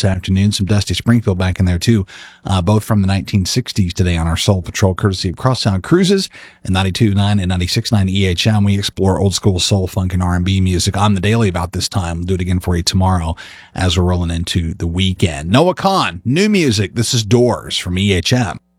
this afternoon. Some Dusty Springfield back in there too, both from the 1960s today on our Soul Patrol, courtesy of Crosstown Cruises and 92.9 and 96.9 EHM. We explore old school soul, funk, and R&B music on the daily about this time. We'll do it again for you tomorrow as we're rolling into the weekend. Noah Kahan, new music. This is Doors from EHM.